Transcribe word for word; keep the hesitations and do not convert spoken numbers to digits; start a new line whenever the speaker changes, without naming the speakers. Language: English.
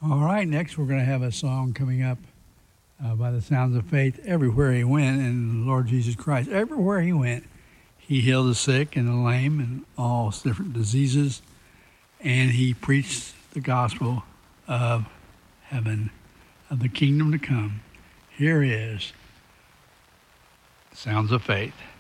All right, next we're going to have a song coming up uh, by the Sounds of Faith. Everywhere he went, and the Lord Jesus Christ, everywhere he went, he healed the sick and the lame and all different diseases, and he preached the gospel of heaven, of the kingdom to come. Here is Sounds of Faith.